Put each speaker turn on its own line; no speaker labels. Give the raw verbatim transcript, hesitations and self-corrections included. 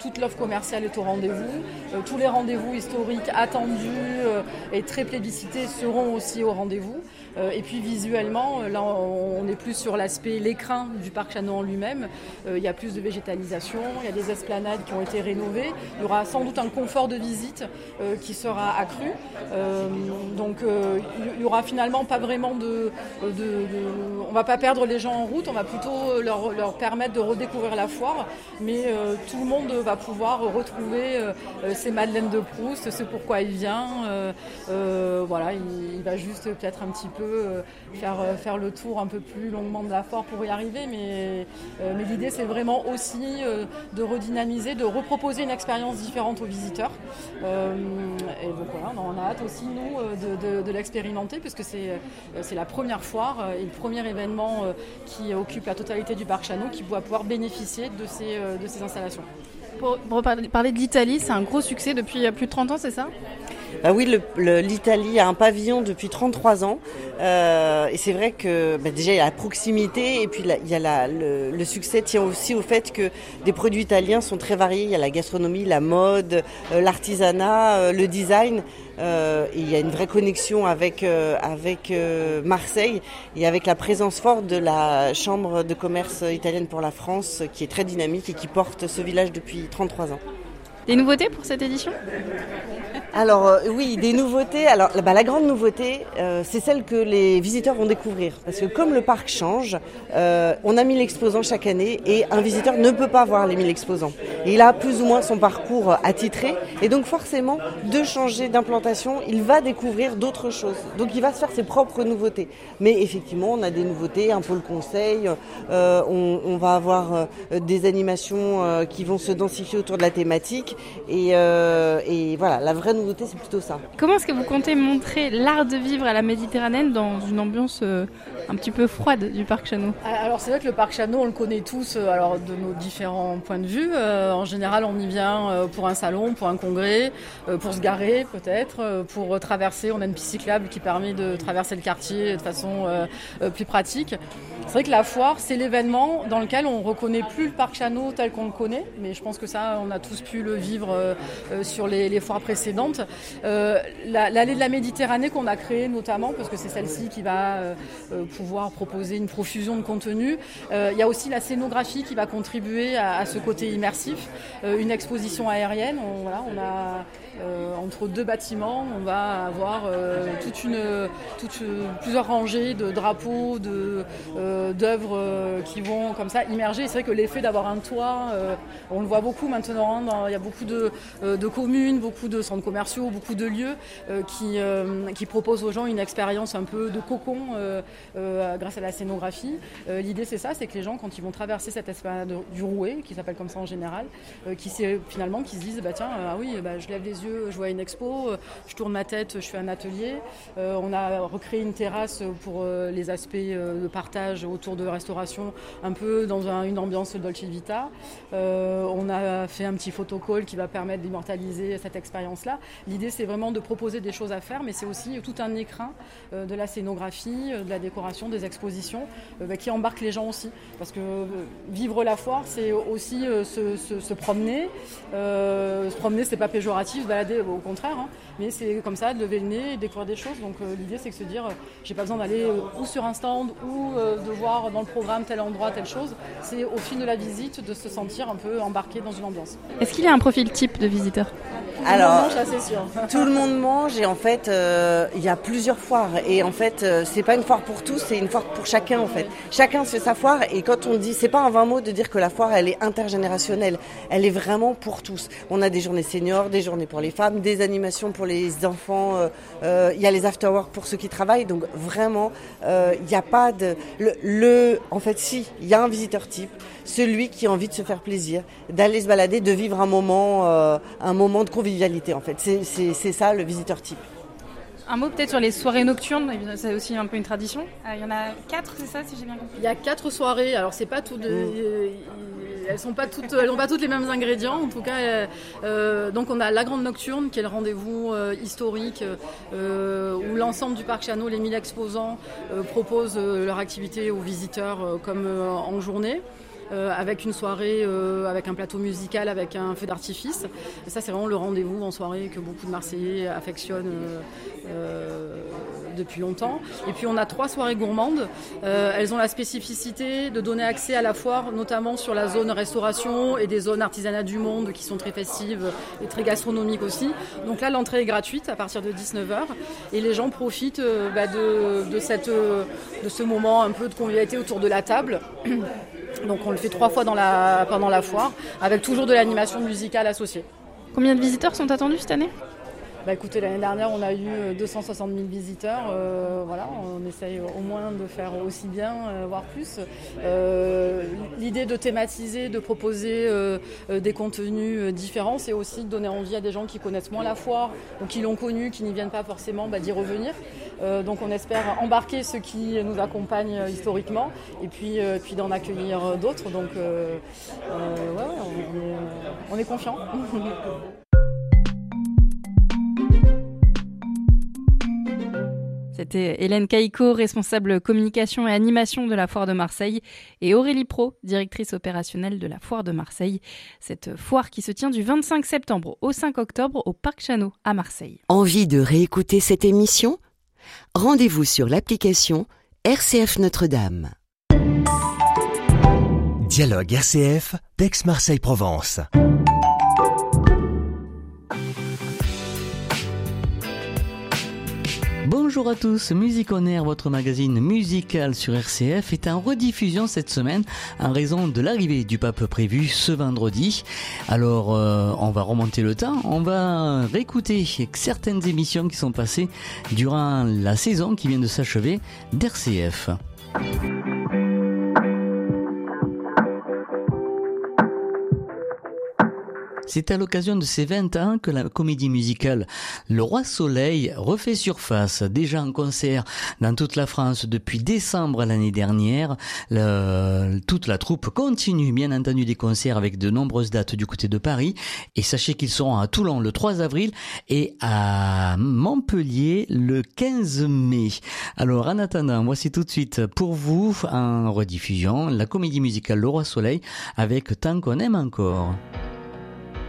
toute l'offre commerciale est au rendez-vous. Euh, tous les rendez-vous historiques attendus euh, et très plébiscités seront aussi au rendez-vous. Euh, et puis visuellement, là on est plus sur l'aspect l'écrin du parc Chano en lui-même. Euh, il y a plus de végétalisation, il y a des esplanades qui ont été rénovées. Il y aura sans doute un confort de visite euh, qui sera accru. Euh, donc euh, il y aura finalement pas vraiment de, de, de... On va pas perdre les gens en route, on va plutôt leur, leur permettre de redécouvrir la foire. Mais euh, tout le monde va pouvoir retrouver euh, ses Madeleines de Proust, ce pourquoi il vient. Euh, euh, voilà, il, il va juste peut-être un petit peu Faire, faire le tour un peu plus longuement de la foire pour y arriver, mais, euh, mais l'idée c'est vraiment aussi euh, de redynamiser, de reproposer une expérience différente aux visiteurs. Euh, et donc voilà, on a hâte aussi nous de, de, de l'expérimenter puisque c'est, c'est la première foire et le premier événement euh, qui occupe la totalité du parc Chano qui va pouvoir bénéficier de ces, de ces installations.
Pour, pour parler de l'Italie, c'est un gros succès depuis plus de trente ans, c'est ça ?
Bah oui, le, le, l'Italie a un pavillon depuis trente-trois ans euh, et c'est vrai que bah déjà il y a la proximité et puis la, il y a la, le, le succès tient aussi au fait que des produits italiens sont très variés. Il y a la gastronomie, la mode, euh, l'artisanat, euh, le design. Euh, et il y a une vraie connexion avec euh, avec euh, Marseille et avec la présence forte de la chambre de commerce italienne pour la France qui est très dynamique et qui porte ce village depuis trente-trois ans.
Des nouveautés pour cette édition ?
Alors euh, oui, des nouveautés. Alors bah, la grande nouveauté, euh, c'est celle que les visiteurs vont découvrir. Parce que comme le parc change, euh, on a mille exposants chaque année et un visiteur ne peut pas voir les mille exposants. Et il a plus ou moins son parcours attitré. Et donc forcément, de changer d'implantation, il va découvrir d'autres choses. Donc il va se faire ses propres nouveautés. Mais effectivement, on a des nouveautés, un pôle conseil. Euh, on, on va avoir euh, des animations euh, qui vont se densifier autour de la thématique. Et, euh, et voilà, la vraie nouveauté, c'est plutôt ça.
Comment est-ce que vous comptez montrer l'art de vivre à la Méditerranée dans une ambiance euh, un petit peu froide du parc Chano ?
Alors c'est vrai que le parc Chano, on le connaît tous euh, alors, de nos différents points de vue. Euh, en général, on y vient euh, pour un salon, pour un congrès, euh, pour se garer peut-être, euh, pour traverser. On a une piste cyclable qui permet de traverser le quartier de façon euh, euh, plus pratique. C'est vrai que la foire, c'est l'événement dans lequel on ne reconnaît plus le parc Chano tel qu'on le connaît, mais je pense que ça, on a tous pu le vivre euh, sur les, les foires précédentes. Euh, la, l'allée de la Méditerranée qu'on a créée notamment, parce que c'est celle-ci qui va euh, pouvoir proposer une profusion de contenu. Euh, il y a aussi la scénographie qui va contribuer à, à ce côté immersif. Euh, une exposition aérienne, on, voilà, on a euh, entre deux bâtiments, on va avoir euh, toute une, toute, plusieurs rangées de drapeaux, de, euh, d'œuvres euh, qui vont comme ça immerger. C'est vrai que l'effet d'avoir un toit, euh, on le voit beaucoup maintenant, dans, il y a beaucoup de, euh, de communes, beaucoup de centres commerciaux, beaucoup de lieux euh, qui, euh, qui proposent aux gens une expérience un peu de cocon euh, euh, grâce à la scénographie. Euh, l'idée c'est ça, c'est que les gens quand ils vont traverser cette esplanade du Rouet, qui s'appelle comme ça en général, euh, qui c'est finalement qui se disent bah tiens euh, ah oui bah, je lève les yeux, je vois une expo, euh, je tourne ma tête, je fais un atelier. Euh, on a recréé une terrasse pour euh, les aspects euh, de partage autour de restauration, un peu dans un, une ambiance Dolce Vita. Euh, on a fait un petit photocall qui va permettre d'immortaliser cette expérience-là. L'idée, c'est vraiment de proposer des choses à faire, mais c'est aussi tout un écrin euh, de la scénographie, euh, de la décoration, des expositions, euh, bah, qui embarquent les gens aussi. Parce que euh, vivre la foire, c'est aussi euh, se, se, se promener. Euh, se promener, c'est pas péjoratif, se balader, au contraire, hein, mais c'est comme ça, de lever le nez et découvrir des choses. Donc euh, l'idée, c'est de se dire, euh, j'ai pas besoin d'aller euh, ou sur un stand ou euh, de voir dans le programme tel endroit, telle chose. C'est au fil de la visite de se sentir un peu embarqué dans une ambiance.
Est-ce qu'il y a un profil type de visiteur ?
Alors,
tout le monde mange, ça, c'est sûr.
Tout le monde mange et en fait, euh, il y a plusieurs foires. Et en fait, euh, c'est pas une foire pour tous, c'est une foire pour chacun en fait. Chacun se fait sa foire et quand on dit, c'est pas un vain mot de dire que la foire, elle est intergénérationnelle. Elle est vraiment pour tous. On a des journées seniors, des journées pour les femmes, des animations pour les enfants. Il euh, euh, y a les after-work pour ceux qui travaillent. Donc vraiment, il euh, n'y a pas de... Le, le, en fait, si, il y a un visiteur type. Celui qui a envie de se faire plaisir, d'aller se balader, de vivre un moment, euh, un moment de convivialité en fait. C'est, c'est, c'est ça le visiteur type.
Un mot peut-être sur les soirées nocturnes, c'est aussi un peu une tradition. Il euh, y en a quatre, c'est ça, si j'ai bien compris ?
Il y a quatre soirées, alors c'est pas tout de... Mmh. Elles sont pas toutes, elles n'ont pas toutes les mêmes ingrédients. En tout cas, euh, donc on a la Grande Nocturne qui est le rendez-vous euh, historique euh, où l'ensemble du parc Chano, les mille exposants, euh, proposent euh, leur activité aux visiteurs euh, comme euh, en journée. euh, avec une soirée, euh, avec un plateau musical, avec un feu d'artifice. Et ça, c'est vraiment le rendez-vous en soirée que beaucoup de Marseillais affectionnent euh, euh, depuis longtemps. Et puis on a trois soirées gourmandes. Euh, elles ont la spécificité de donner accès à la foire, notamment sur la zone restauration et des zones artisanat du monde qui sont très festives et très gastronomiques aussi. Donc là, l'entrée est gratuite à partir de dix-neuf heures et les gens profitent euh, bah, de, de, cette, euh, de ce moment un peu de convivialité autour de la table. Donc on le fait trois fois dans la, pendant la foire, avec toujours de l'animation musicale associée.
Combien de visiteurs sont attendus cette année ?
Bah écoutez, l'année dernière, on a eu deux cent soixante mille visiteurs. Euh, voilà, on essaye au moins de faire aussi bien, euh, voire plus. Euh, l'idée de thématiser, de proposer euh, des contenus différents, c'est aussi de donner envie à des gens qui connaissent moins la foire, ou qui l'ont connue, qui n'y viennent pas forcément, bah, d'y revenir. Euh, donc on espère embarquer ceux qui nous accompagnent historiquement, et puis, euh, puis d'en accueillir d'autres. Donc euh, euh, ouais, on est, on est confiants.
C'était Hélène Caïco, responsable communication et animation de la Foire de Marseille, et Aurélie Pro, directrice opérationnelle de la Foire de Marseille. Cette foire qui se tient du vingt-cinq septembre au cinq octobre au Parc Chano à Marseille.
Envie de réécouter cette émission ? Rendez-vous sur l'application R C F Notre-Dame.
Dialogue R C F d'Aix-Marseille-Provence.
Bonjour à tous, Musique on Air, votre magazine musical sur R C F, est en rediffusion cette semaine en raison de l'arrivée du pape prévu ce vendredi. Alors euh, on va remonter le temps, on va réécouter certaines émissions qui sont passées durant la saison qui vient de s'achever d'R C F. C'est à l'occasion de ses vingt ans que la comédie musicale Le Roi Soleil refait surface, déjà en concert dans toute la France depuis décembre l'année dernière. Le, toute la troupe continue bien entendu des concerts avec de nombreuses dates du côté de Paris. Et sachez qu'ils seront à Toulon le trois avril et à Montpellier le quinze mai. Alors en attendant, voici tout de suite pour vous en rediffusion la comédie musicale Le Roi Soleil avec Tant qu'on aime encore.